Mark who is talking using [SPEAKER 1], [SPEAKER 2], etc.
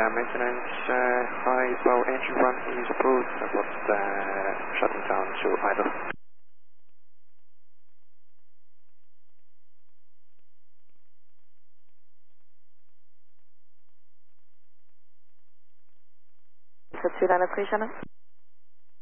[SPEAKER 1] maintenance, high power engine run is approved, but shutting down to idle.
[SPEAKER 2] So 293 Shannon.